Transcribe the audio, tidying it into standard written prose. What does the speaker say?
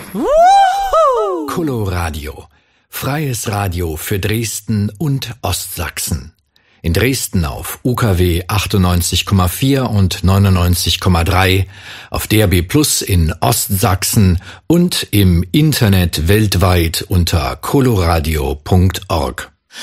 Coloradio. Freies Radio für Dresden und Ostsachsen. In Dresden auf UKW 98,4 und 99,3, auf DAB+ in Ostsachsen und im Internet weltweit unter coloradio.org.